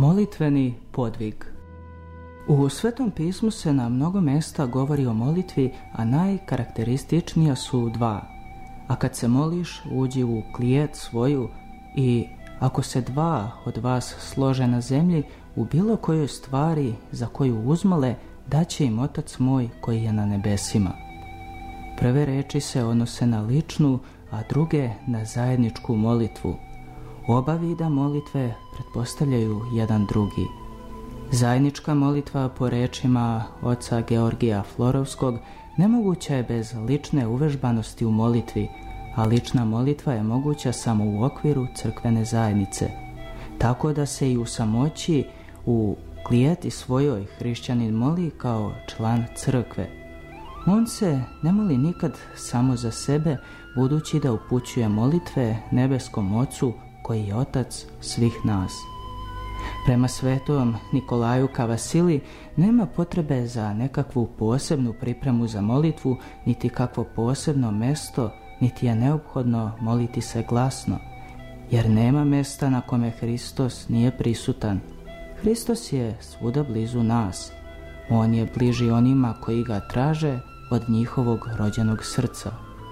Molitveni podvig. U Svetom pismu se na mnogo mjesta govori o molitvi, a najkarakterističnija su dva. A kad se moliš, uđi u klijet svoju i ako se dva od vas slože na zemlji u bilo kojoj stvari za koju uzmole, daće im Otac moj koji je na nebesima. Prve reči se odnose na ličnu, a druge na zajedničku molitvu. Oba vida molitve pretpostavljaju jedan drugi. Zajednička molitva po rečima oca Georgija Florovskog nemoguća je bez lične uvežbanosti u molitvi, a lična molitva je moguća samo u okviru crkvene zajednice. Tako da se i u samoći, u klijeti svojoj hrišćanin moli kao član crkve. On se ne moli nikad samo za sebe, budući da upućuje molitve nebeskom Ocu koji je Otac svih nas. Prema svetom Nikolaju Kavasili nema potrebe za nekakvu posebnu pripremu za molitvu, niti kakvo posebno mesto, niti je neophodno moliti se glasno, jer nema mesta na kome Hristos nije prisutan. Hristos je svuda blizu nas. On je bliži onima koji ga traže od njihovog rođenog srca.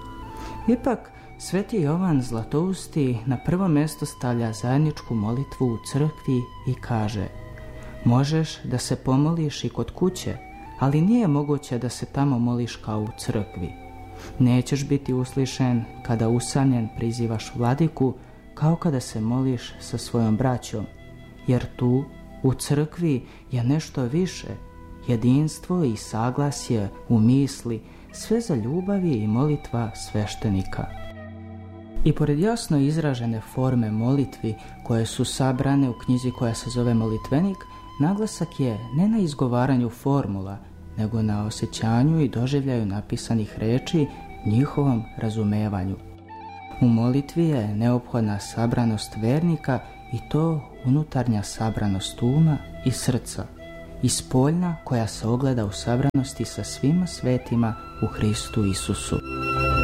Ipak, Sveti Jovan Zlatousti na prvo mjesto stavlja zajedničku molitvu u crkvi i kaže: možeš da se pomoliš i kod kuće, ali nije moguće da se tamo moliš kao u crkvi. Nećeš biti uslišen kada usamljen prizivaš vladiku, kao kada se moliš sa svojom braćom, jer tu, u crkvi, je nešto više, jedinstvo i saglasje u misli, sve za ljubavi i molitva sveštenika. I pored jasno izražene forme molitvi koje su sabrane u knjizi koja se zove Molitvenik, naglasak je ne na izgovaranju formula, nego na osjećanju i doživljaju napisanih reči, njihovom razumevanju. U molitvi je neophodna sabranost vernika i to unutarnja sabranost uma i srca, i spoljna koja se ogleda u sabranosti sa svima svetima u Hristu Isusu.